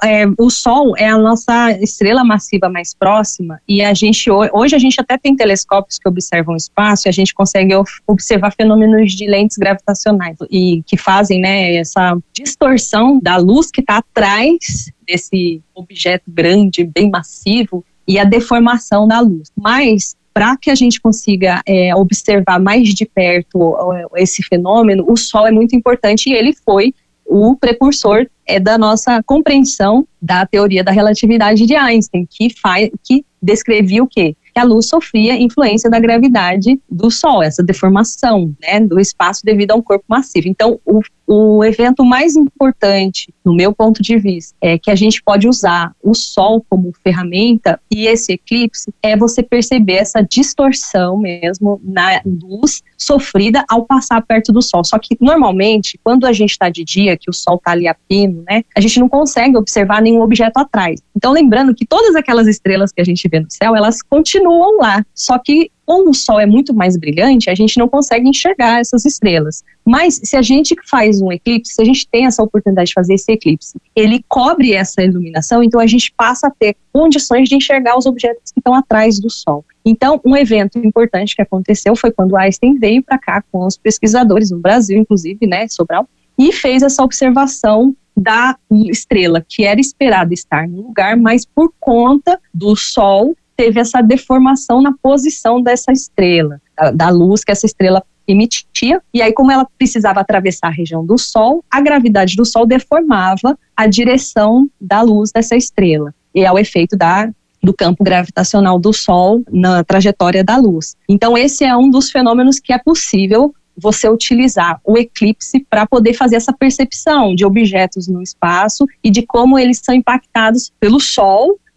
o Sol é a nossa estrela massiva mais próxima, e hoje a gente até tem telescópios que observam o espaço e a gente consegue observar fenômenos de lentes gravitacionais e que fazem, né, essa distorção da luz que está atrás desse objeto grande, bem massivo, e a deformação da luz. Mas para que a gente consiga observar mais de perto esse fenômeno, o Sol é muito importante, e ele foi o precursor da nossa compreensão da teoria da relatividade de Einstein, que descrevia o quê? Que a luz sofria influência da gravidade do Sol, essa deformação, né, do espaço devido a um corpo massivo. Então, o evento mais importante, no meu ponto de vista, é que a gente pode usar o Sol como ferramenta, e esse eclipse é você perceber essa distorção mesmo na luz sofrida ao passar perto do Sol. Só que, normalmente, quando a gente está de dia, que o Sol está ali a pino, né, a gente não consegue observar nenhum objeto atrás. Então, lembrando que todas aquelas estrelas que a gente vê no céu, elas continuam lá. Só que, como o Sol é muito mais brilhante, a gente não consegue enxergar essas estrelas. Mas, se a gente faz um eclipse, se a gente tem essa oportunidade de fazer esse eclipse, ele cobre essa iluminação, então a gente passa a ter condições de enxergar os objetos que estão atrás do Sol. Então, um evento importante que aconteceu foi quando Einstein veio para cá com os pesquisadores no Brasil, inclusive, né, Sobral, e fez essa observação da estrela, que era esperada estar no lugar, mas por conta do Sol, teve essa deformação na posição dessa estrela, da luz que essa estrela emitia, e aí como ela precisava atravessar a região do Sol, a gravidade do Sol deformava a direção da luz dessa estrela, e é o efeito do campo gravitacional do Sol na trajetória da luz. Então esse é um dos fenômenos que é possível você utilizar o eclipse para poder fazer essa percepção de objetos no espaço e de como eles são impactados pelo Sol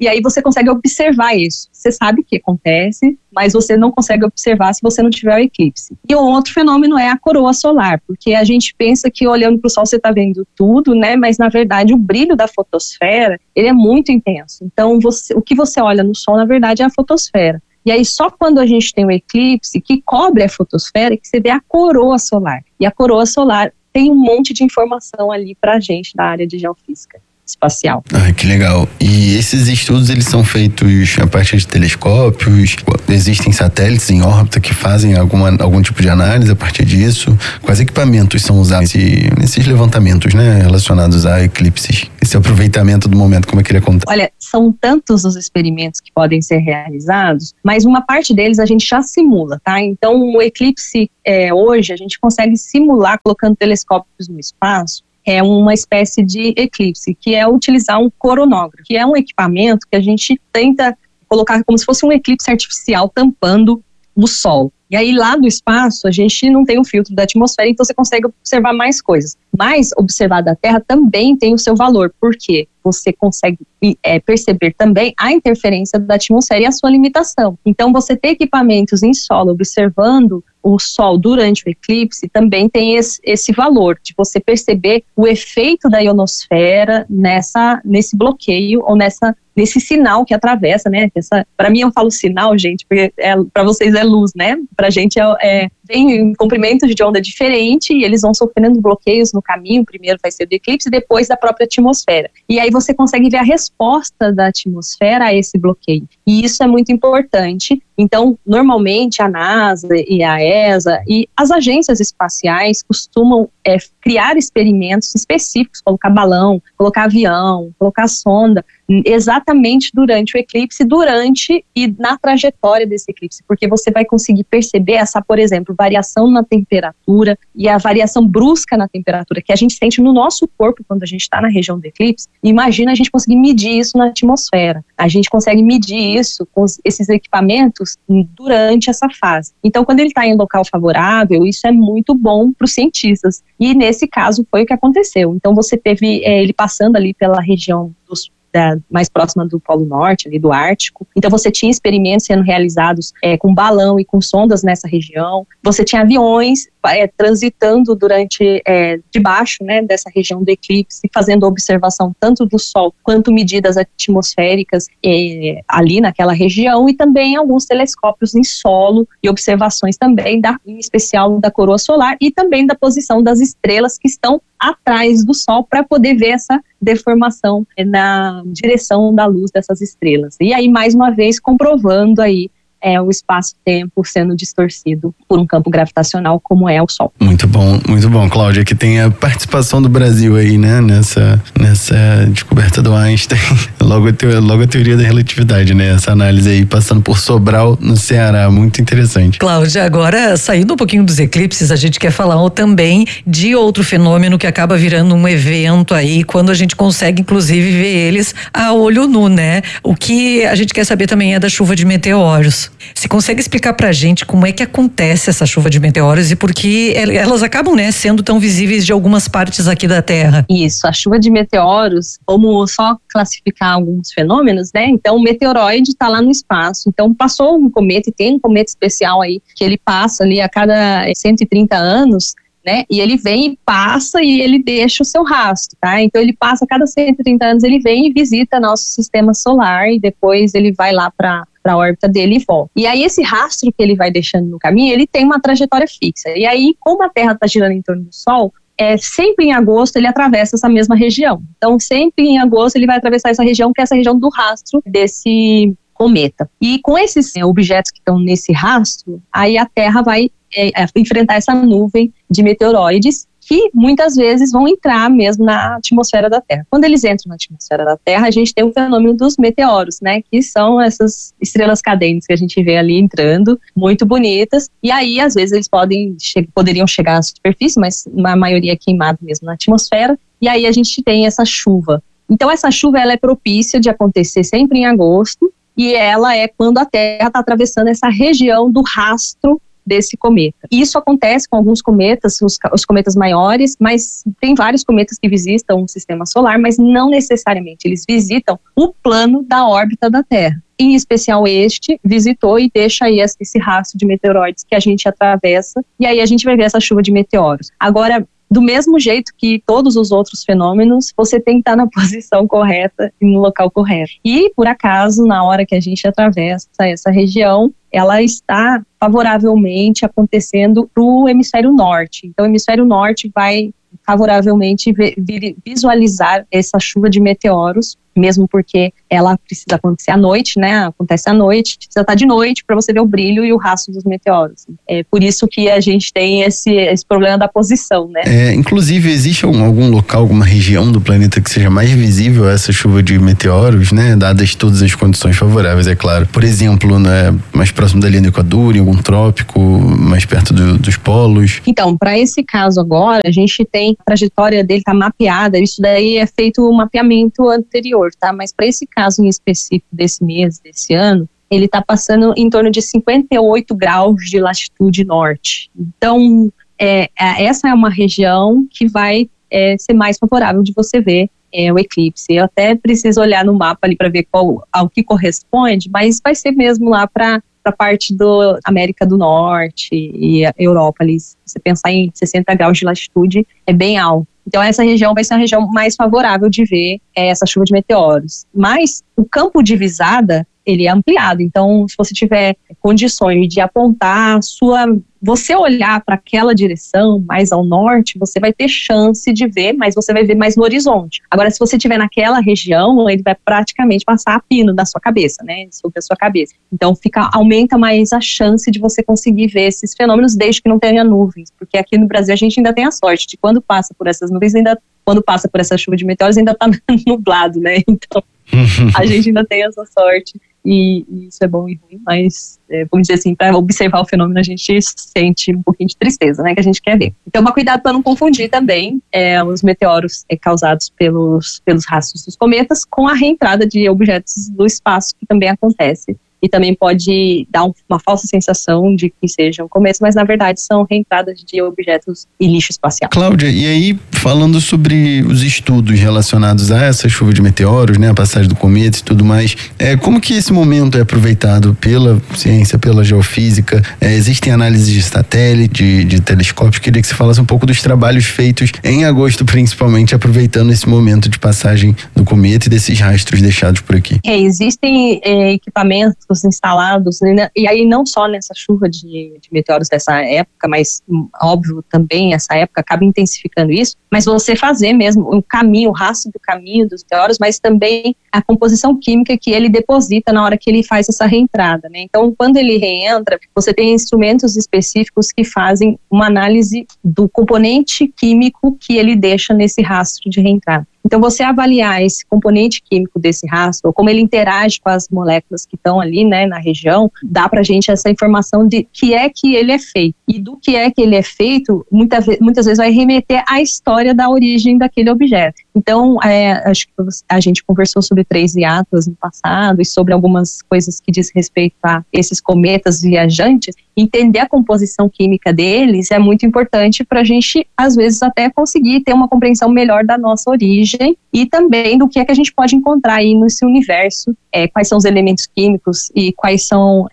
E aí você consegue observar isso. Você sabe que acontece, mas você não consegue observar se você não tiver o eclipse. E um outro fenômeno é a coroa solar, porque a gente pensa que olhando para o Sol você está vendo tudo, né? Mas na verdade o brilho da fotosfera, ele é muito intenso. Então o que você olha no Sol, na verdade, é a fotosfera. E aí só quando a gente tem o eclipse que cobre a fotosfera que você vê a coroa solar. E a coroa solar tem um monte de informação ali pra gente da área de geofísica espacial. Ah, que legal. E esses estudos, eles são feitos a partir de telescópios? Existem satélites em órbita que fazem algum tipo de análise a partir disso? Quais equipamentos são usados nesses levantamentos, né, relacionados a eclipses? Esse aproveitamento do momento, como é que ele acontece? Olha, são tantos os experimentos que podem ser realizados, mas uma parte deles a gente já simula, tá? Então, o eclipse, hoje, a gente consegue simular colocando telescópios no espaço. É uma espécie de eclipse, que é utilizar um coronógrafo, que é um equipamento que a gente tenta colocar como se fosse um eclipse artificial tampando o Sol. E aí lá do espaço a gente não tem um filtro da atmosfera, então você consegue observar mais coisas. Mas observar da Terra também tem o seu valor, porque você consegue perceber também a interferência da atmosfera e a sua limitação. Então você ter equipamentos em solo observando o Sol durante o eclipse também tem esse valor de você perceber o efeito da ionosfera nesse bloqueio ou nesse sinal que atravessa, né? Para mim eu falo sinal, gente, porque para vocês é luz, né? Pra gente vem em comprimentos de onda diferente e eles vão sofrendo bloqueios no caminho. Primeiro vai ser do eclipse, depois da própria atmosfera. E aí você consegue ver a resposta da atmosfera a esse bloqueio. E isso é muito importante. Então, normalmente a NASA e a ESA e as agências espaciais costumam criar experimentos específicos, colocar balão, colocar avião, colocar sonda, exatamente durante o eclipse, durante e na trajetória desse eclipse, porque você vai conseguir perceber essa, por exemplo, variação na temperatura e a variação brusca na temperatura que a gente sente no nosso corpo quando a gente está na região do eclipse. Imagina a gente conseguir medir isso na atmosfera. A gente consegue medir isso com esses equipamentos durante essa fase. Então, quando ele está em local favorável, isso é muito bom para os cientistas. E nesse caso foi o que aconteceu. Então, você teve ele passando ali pela região mais próxima do Polo Norte, ali do Ártico. Então você tinha experimentos sendo realizados com balão e com sondas nessa região. Você tinha aviões transitando debaixo, né, dessa região do eclipse, fazendo observação tanto do Sol quanto medidas atmosféricas ali naquela região, e também alguns telescópios em solo e observações também, em especial da coroa solar e também da posição das estrelas que estão atrás do Sol, para poder ver essa deformação na direção da luz dessas estrelas. E aí, mais uma vez, comprovando aí o espaço-tempo sendo distorcido por um campo gravitacional como é o Sol. Muito bom, Cláudia, que tem a participação do Brasil aí, né, nessa descoberta do Einstein, logo a teoria da relatividade, né, essa análise aí passando por Sobral, no Ceará, muito interessante. Cláudia, agora saindo um pouquinho dos eclipses, a gente quer falar também de outro fenômeno que acaba virando um evento aí, quando a gente consegue inclusive ver eles a olho nu, né? O que a gente quer saber também é da chuva de meteoros. Você consegue explicar pra gente como é que acontece essa chuva de meteoros e por que elas acabam, né, sendo tão visíveis de algumas partes aqui da Terra? Isso, a chuva de meteoros, vamos só classificar alguns fenômenos, né? Então, o meteoroide está lá no espaço. Então, passou um cometa, e tem um cometa especial aí, que ele passa ali a cada 130 anos, né? E ele vem e passa e ele deixa o seu rastro, tá? Então ele passa a cada 130 anos, ele vem e visita nosso sistema solar e depois ele vai lá para a órbita dele e volta. E aí esse rastro que ele vai deixando no caminho, ele tem uma trajetória fixa. E aí, como a Terra está girando em torno do Sol, sempre em agosto ele atravessa essa mesma região. Então sempre em agosto ele vai atravessar essa região, que é essa região do rastro desse cometa. E com esses objetos que estão nesse rastro, aí a Terra vai enfrentar essa nuvem de meteoroides que muitas vezes vão entrar mesmo na atmosfera da Terra. Quando eles entram na atmosfera da Terra, a gente tem o fenômeno dos meteoros, né, que são essas estrelas cadentes que a gente vê ali entrando, muito bonitas, e aí às vezes eles poderiam chegar à superfície, mas a maioria é queimado mesmo na atmosfera, e aí a gente tem essa chuva. Então essa chuva ela é propícia de acontecer sempre em agosto, e ela é quando a Terra está atravessando essa região do rastro desse cometa. Isso acontece com alguns cometas, os cometas maiores, mas tem vários cometas que visitam o sistema solar, mas não necessariamente eles visitam o plano da órbita da Terra. Em especial este visitou e deixa aí esse rastro de meteoroides que a gente atravessa, e aí a gente vai ver essa chuva de meteoros. Agora, do mesmo jeito que todos os outros fenômenos, você tem que estar na posição correta e no local correto. E, por acaso, na hora que a gente atravessa essa região, ela está favoravelmente acontecendo para o hemisfério norte. Então, o hemisfério norte vai favoravelmente visualizar essa chuva de meteoros, mesmo porque ela precisa acontecer à noite, né? Acontece à noite, precisa estar de noite para você ver o brilho e o rastro dos meteoros. É por isso que a gente tem esse problema da posição, né? Inclusive, existe algum local, alguma região do planeta que seja mais visível a essa chuva de meteoros, né? Dadas todas as condições favoráveis, é claro. Por exemplo, né, mais próximo da linha do Equador, em algum trópico, mais perto dos polos. Então, para esse caso agora, a gente tem a trajetória dele tá mapeada, isso daí é feito um mapeamento anterior, tá? Mas para esse caso em específico desse mês, desse ano, ele está passando em torno de 58 graus de latitude norte. Então, essa é uma região que vai ser mais favorável de você ver o eclipse. Eu até preciso olhar no mapa ali para ver ao que corresponde, mas vai ser mesmo lá para a parte da América do Norte e a Europa ali. Se você pensar em 60 graus de latitude, é bem alto. Então essa região vai ser a região mais favorável de ver essa chuva de meteoros. Mas o campo de visada, ele é ampliado. Então, se você tiver condições de apontar você olhar para aquela direção, mais ao norte, você vai ter chance de ver, mas você vai ver mais no horizonte. Agora, se você estiver naquela região, ele vai praticamente passar a pino da sua cabeça, né? Sobre a sua cabeça. Então, aumenta mais a chance de você conseguir ver esses fenômenos, desde que não tenha nuvens. Porque aqui no Brasil a gente ainda tem a sorte de quando passa por essas nuvens, quando passa por essa chuva de meteoros, ainda está nublado, né? Então, a gente ainda tem essa sorte. E isso é bom e ruim, mas vamos dizer assim, para observar o fenômeno a gente sente um pouquinho de tristeza, né, que a gente quer ver. Então, tomar cuidado para não confundir também os meteoros causados pelos rastros dos cometas com a reentrada de objetos do espaço, que também acontece. E também pode dar uma falsa sensação de que sejam cometas, mas na verdade são reentradas de objetos e lixo espacial. Cláudia, e aí falando sobre os estudos relacionados a essa chuva de meteoros, né, a passagem do cometa e tudo mais, como que esse momento é aproveitado pela ciência, pela geofísica? Existem análises de satélite, de telescópios? Queria que você falasse um pouco dos trabalhos feitos em agosto, principalmente, aproveitando esse momento de passagem do cometa e desses rastros deixados por aqui. Existem equipamentos instalados, e aí não só nessa chuva de meteoros dessa época, mas óbvio também essa época acaba intensificando isso, mas você fazer mesmo o rastro do caminho dos meteoros, mas também a composição química que ele deposita na hora que ele faz essa reentrada, né? Então, quando ele reentra, você tem instrumentos específicos que fazem uma análise do componente químico que ele deixa nesse rastro de reentrada. Então, você avaliar esse componente químico desse rastro, ou como ele interage com as moléculas que estão ali, né, na região, dá pra gente essa informação de que é que ele é feito. E do que é que ele é feito, muitas vezes vai remeter à história da origem daquele objeto. Então, acho que a gente conversou sobre 3 hiatos no passado e sobre algumas coisas que diz respeito a esses cometas viajantes. Entender a composição química deles é muito importante para a gente, às vezes, até conseguir ter uma compreensão melhor da nossa origem e também do que é que a gente pode encontrar aí nesse universo, quais são os elementos químicos e quais são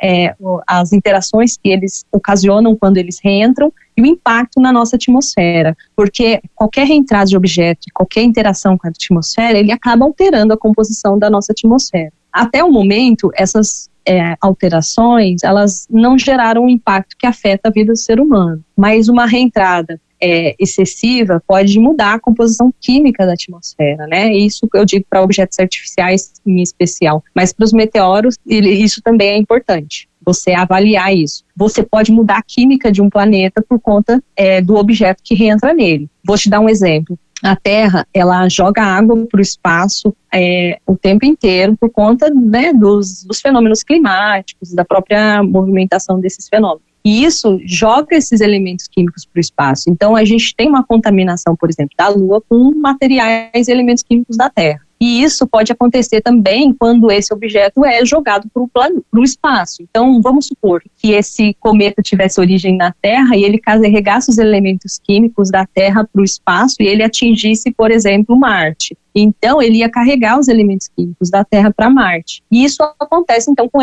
as interações que eles ocasionam quando eles reentram e o impacto na nossa atmosfera, porque qualquer reentrada de objeto, qualquer interação com a atmosfera, ele acaba alterando a composição da nossa atmosfera. Até o momento, essas alterações, elas não geraram um impacto que afeta a vida do ser humano, mas uma reentrada excessiva pode mudar a composição química da atmosfera, né? Isso eu digo para objetos artificiais em especial, mas para os meteoros isso também é importante, você avaliar isso. Você pode mudar a química de um planeta por conta do objeto que reentra nele. Vou te dar um exemplo. A Terra, ela joga água para o espaço o tempo inteiro por conta, né, dos fenômenos climáticos, da própria movimentação desses fenômenos. E isso joga esses elementos químicos para o espaço. Então, a gente tem uma contaminação, por exemplo, da Lua com materiais e elementos químicos da Terra. E isso pode acontecer também quando esse objeto é jogado para o espaço. Então, vamos supor que esse cometa tivesse origem na Terra e ele carregasse os elementos químicos da Terra para o espaço e ele atingisse, por exemplo, Marte. Então, ele ia carregar os elementos químicos da Terra para Marte. E isso acontece, então, com